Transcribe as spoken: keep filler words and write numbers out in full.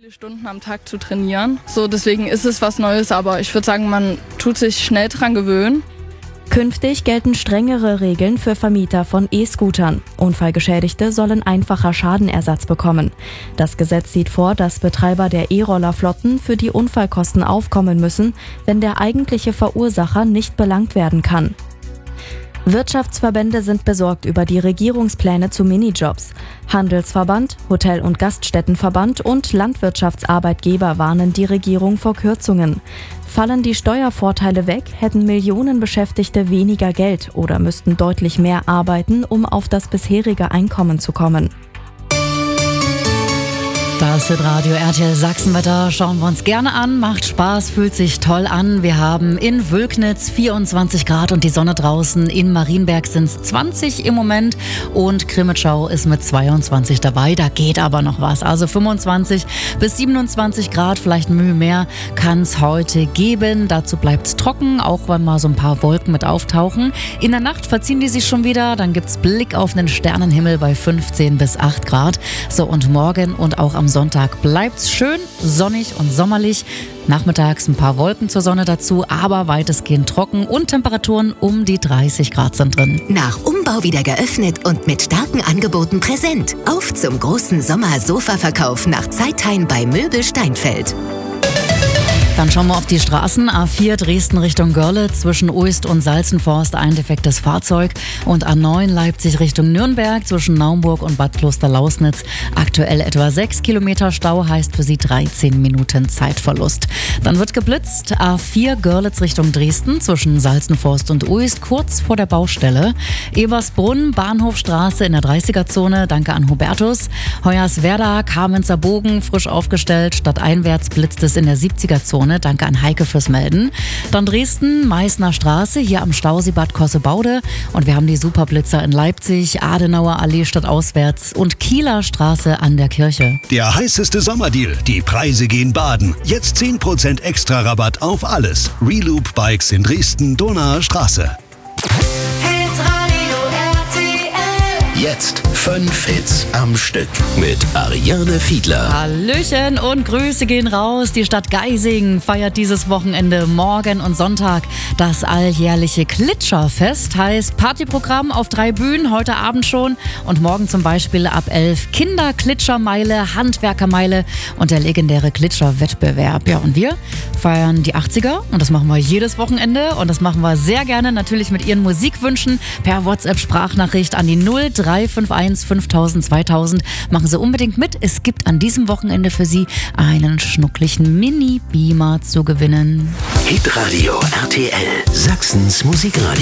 viele Stunden am Tag zu trainieren. So, deswegen ist es was Neues, aber ich würde sagen, man tut sich schnell dran gewöhnen. Künftig gelten strengere Regeln für Vermieter von E-Scootern. Unfallgeschädigte sollen einfacher Schadenersatz bekommen. Das Gesetz sieht vor, dass Betreiber der E-Roller-Flotten für die Unfallkosten aufkommen müssen, wenn der eigentliche Verursacher nicht belangt werden kann. Wirtschaftsverbände sind besorgt über die Regierungspläne zu Minijobs. Handelsverband, Hotel- und Gaststättenverband und Landwirtschaftsarbeitgeber warnen die Regierung vor Kürzungen. Fallen die Steuervorteile weg, hätten Millionen Beschäftigte weniger Geld oder müssten deutlich mehr arbeiten, um auf das bisherige Einkommen zu kommen. Das ist Radio R T L Sachsenwetter. Schauen wir uns gerne an. Macht Spaß, fühlt sich toll an. Wir haben in Wülknitz vierundzwanzig Grad und die Sonne draußen. In Marienberg sind es zwanzig im Moment und Krimitschau ist mit zweiundzwanzig dabei. Da geht aber noch was. Also fünfundzwanzig bis siebenundzwanzig Grad, vielleicht ein Mühe mehr, kann es heute geben. Dazu bleibt es trocken, auch wenn mal so ein paar Wolken mit auftauchen. In der Nacht verziehen die sich schon wieder. Dann gibt es Blick auf den Sternenhimmel bei fünfzehn bis acht Grad. So, und morgen und auch am Sonntag bleibt's schön, sonnig und sommerlich. Nachmittags ein paar Wolken zur Sonne dazu, aber weitestgehend trocken und Temperaturen um die dreißig Grad sind drin. Nach Umbau wieder geöffnet und mit starken Angeboten präsent. Auf zum großen Sommer-Sofa-Verkauf nach Zeitheim bei Möbel Steinfeld. Dann schauen wir auf die Straßen. A vier Dresden Richtung Görlitz, zwischen Uist und Salzenforst ein defektes Fahrzeug. Und A neun Leipzig Richtung Nürnberg, zwischen Naumburg und Bad Kloster-Lausnitz. Aktuell etwa sechs Kilometer Stau, heißt für Sie dreizehn Minuten Zeitverlust. Dann wird geblitzt. A vier Görlitz Richtung Dresden, zwischen Salzenforst und Uist, kurz vor der Baustelle. Ebersbrunn, Bahnhofstraße in der dreißiger-Zone. Danke an Hubertus. Hoyerswerda, Kamenzer Bogen, frisch aufgestellt. Stadteinwärts blitzt es in der siebziger-Zone. Danke an Heike fürs Melden. Dann Dresden, Meißner Straße, hier am Stauseebad Kossebaude. Und wir haben die Superblitzer in Leipzig, Adenauer Allee stadtauswärts und Kieler Straße an der Kirche. Der heißeste Sommerdeal. Die Preise gehen baden. Jetzt zehn Prozent extra Rabatt auf alles. Reloop Bikes in Dresden, Donauer Straße. Jetzt fünf Hits am Stück mit Ariane Fiedler. Hallöchen und Grüße gehen raus. Die Stadt Geising feiert dieses Wochenende morgen und Sonntag das alljährliche Klitscherfest. Heißt Partyprogramm auf drei Bühnen, heute Abend schon und morgen zum Beispiel ab elf Kinderklitschermeile, Handwerkermeile und der legendäre Klitscherwettbewerb. Ja, und wir feiern die achtziger und das machen wir jedes Wochenende und das machen wir sehr gerne natürlich mit Ihren Musikwünschen per WhatsApp-Sprachnachricht an die null drei fünf eins fünftausend zweitausend. Machen Sie unbedingt mit. Es gibt an diesem Wochenende für Sie einen schnucklichen Mini-Beamer zu gewinnen. Hitradio R T L, Sachsens Musikradio.